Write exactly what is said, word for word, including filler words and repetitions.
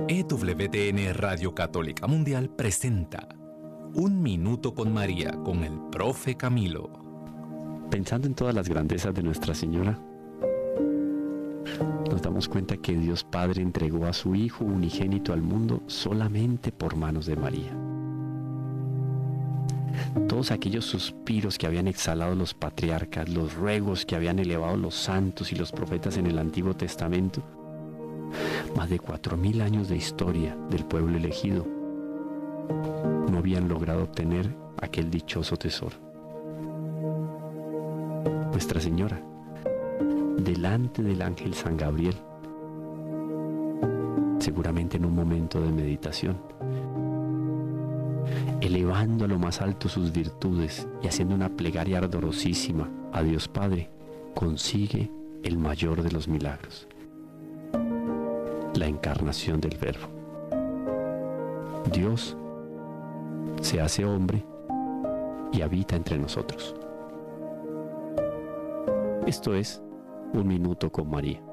E W T N Radio Católica Mundial presenta Un Minuto con María con el Profe Camilo. Pensando en todas las grandezas de Nuestra Señora, nos damos cuenta que Dios Padre entregó a su Hijo unigénito al mundo solamente por manos de María. Todos aquellos suspiros que habían exhalado los patriarcas, los ruegos que habían elevado los santos y los profetas en el Antiguo Testamento, más de cuatro mil años de historia del pueblo elegido, no habían logrado obtener aquel dichoso tesoro. Nuestra Señora, delante del ángel San Gabriel, seguramente en un momento de meditación, elevando a lo más alto sus virtudes y haciendo una plegaria ardorosísima a Dios Padre, consigue el mayor de los milagros: la encarnación del Verbo. Dios se hace hombre y habita entre nosotros. Esto es Un Minuto con María.